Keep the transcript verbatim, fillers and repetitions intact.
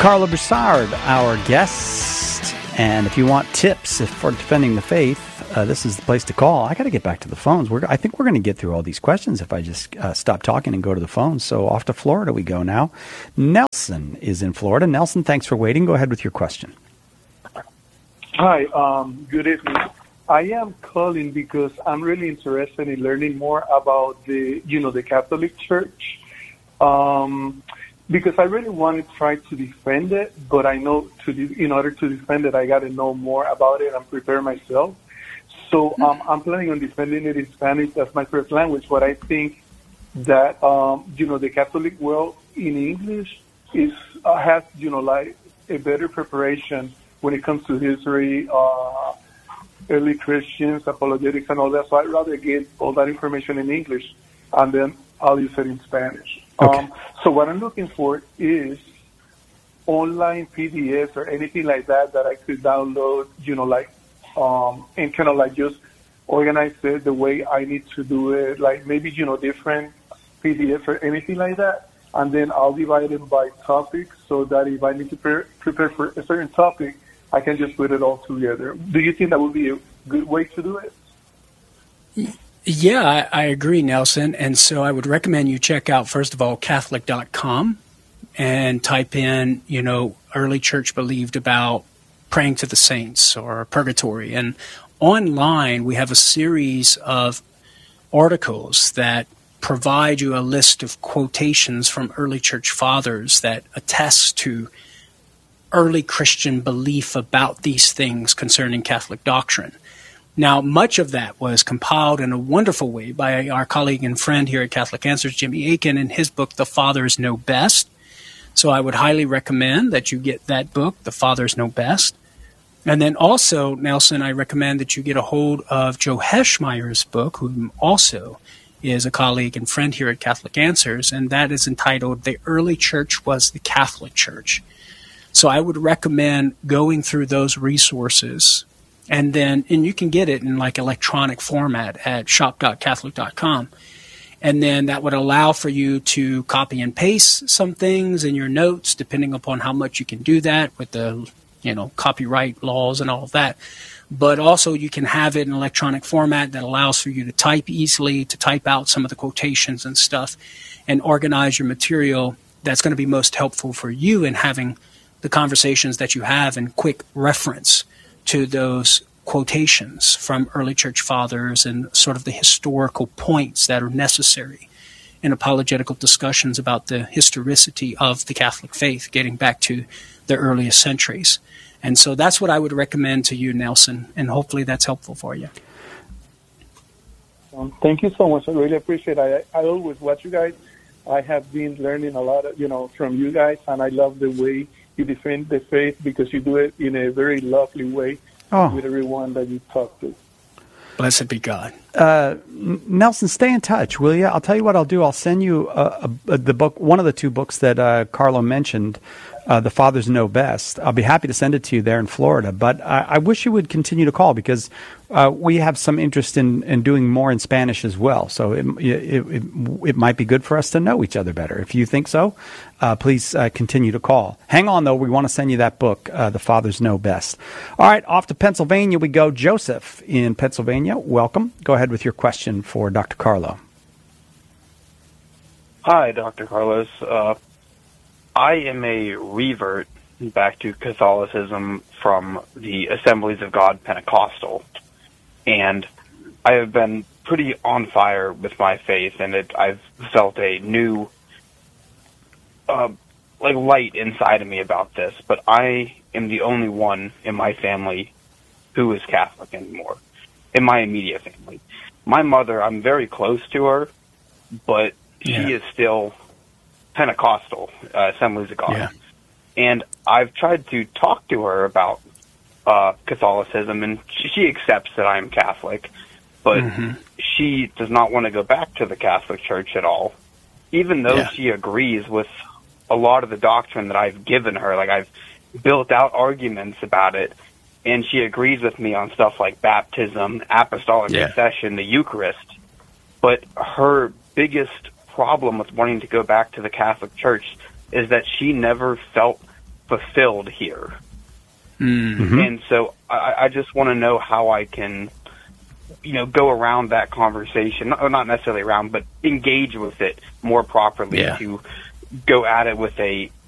Carlo Broussard, our guest. And if you want tips for defending the faith, uh, this is the place to call. I got to get back to the phones. We're, I think we're going to get through all these questions if I just uh, stop talking and go to the phones. So off to Florida we go now. Nelson is in Florida. Nelson, thanks for waiting. Go ahead with your question. Hi, um, good evening. I am calling because I'm really interested in learning more about the, you know, the Catholic Church. Um, because I really want to try to defend it, but I know to de- in order to defend it, I got to know more about it and prepare myself. So um, I'm planning on defending it in Spanish as my first language, but I think that, um, you know, the Catholic world in English is uh, has, you know, like a better preparation when it comes to history, uh, early Christians, apologetics, and all that. So I'd rather get all that information in English, and then I'll use it in Spanish. Okay. Um, so what I'm looking for is online P D Fs or anything like that that I could download, you know, like, um, and kind of like just organize it the way I need to do it, like maybe, you know, different P D Fs or anything like that. And then I'll divide them by topics so that if I need to pre- prepare for a certain topic, I can just put it all together. Do you think that would be a good way to do it? Yeah, I, I agree, Nelson. And so I would recommend you check out, first of all, Catholic dot com and type in, you know, early church believed about praying to the saints or purgatory. And online, we have a series of articles that provide you a list of quotations from early church fathers that attest to early Christian belief about these things concerning Catholic doctrine. Now, much of that was compiled in a wonderful way by our colleague and friend here at Catholic Answers, Jimmy Akin, in his book, The Fathers Know Best. So I would highly recommend that you get that book, The Fathers Know Best. And then also, Nelson, I recommend that you get a hold of Joe Heschmeyer's book, who also is a colleague and friend here at Catholic Answers, and that is entitled The Early Church Was the Catholic Church. So I would recommend going through those resources, and then, and you can get it in like electronic format at shop dot catholic dot com. And then that would allow for you to copy and paste some things in your notes, depending upon how much you can do that with the, you know, copyright laws and all of that. But also you can have it in electronic format that allows for you to type easily, to type out some of the quotations and stuff, and organize your material that's going to be most helpful for you in having the conversations that you have and quick reference to those quotations from early church fathers and sort of the historical points that are necessary in apologetical discussions about the historicity of the Catholic faith, getting back to the earliest centuries. And so that's what I would recommend to you, Nelson, and hopefully that's helpful for you. Um, thank you so much. I really appreciate it. I, I always watch you guys. I have been learning a lot, of, you know, from you guys, and I love the way you defend the faith because you do it in a very lovely way oh. with everyone that you talk to. Blessed be God. Uh, Nelson, stay in touch, will you? I'll tell you what I'll do. I'll send you a, a, the book, one of the two books that uh, Carlo mentioned, uh, The Fathers Know Best. I'll be happy to send it to you there in Florida. But I, I wish you would continue to call because uh, we have some interest in, in doing more in Spanish as well. So it, it, it, it might be good for us to know each other better. If you think so, uh, please uh, continue to call. Hang on, though. We want to send you that book, uh, The Fathers Know Best. All right, off to Pennsylvania we go. Joseph in Pennsylvania, welcome. Go ahead with your question for Doctor Carlo. Hi, Doctor Carlos. Uh, I am a revert back to Catholicism from the Assemblies of God Pentecostal, and I have been pretty on fire with my faith, and it, I've felt a new uh, like light inside of me about this, but I am the only one in my family who is Catholic anymore, in my immediate family. My mother, I'm very close to her, but yeah. she is still Pentecostal, uh, Assemblies of God. Yeah. And I've tried to talk to her about uh, Catholicism, and she, she accepts that I am Catholic, but mm-hmm. she does not want to go back to the Catholic Church at all, even though yeah. she agrees with a lot of the doctrine that I've given her. Like, I've built out arguments about it, and she agrees with me on stuff like baptism, apostolic yeah. confession, the Eucharist. But her biggest problem with wanting to go back to the Catholic Church is that she never felt fulfilled here. Mm-hmm. And so I, I just want to know how I can, you know, go around that conversation, not, not necessarily around, but engage with it more properly Yeah. to go at it with a